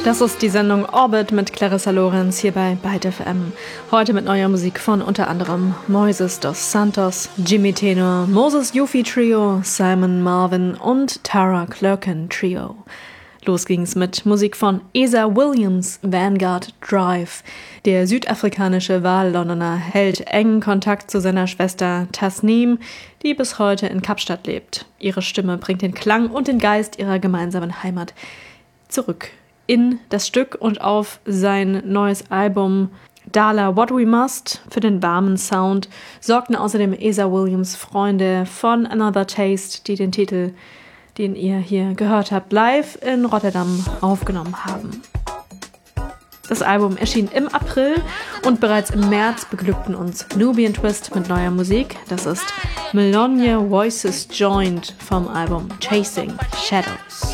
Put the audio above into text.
Das ist die Sendung Orbit mit Clarissa Lorenz hier bei Byte FM. Heute mit neuer Musik von unter anderem Moises dos Santos, Jimmy Tenor, Moses Yuffie Trio, Simon Marvin und Tara Clerkin Trio. Los ging's mit Musik von Esa Williams, Vanguard Drive. Der südafrikanische Wahllondoner hält engen Kontakt zu seiner Schwester Tasneem, die bis heute in Kapstadt lebt. Ihre Stimme bringt den Klang und den Geist ihrer gemeinsamen Heimat zurück in das Stück und auf sein neues Album Dala What We Must. Für den warmen Sound sorgten außerdem Esa Williams Freunde von Another Taste, die den Titel, den ihr hier gehört habt, live in Rotterdam aufgenommen haben. Das Album erschien im April und bereits im März beglückten uns Nubian Twist mit neuer Musik. Das ist Melania Voices Joined vom Album Chasing Shadows.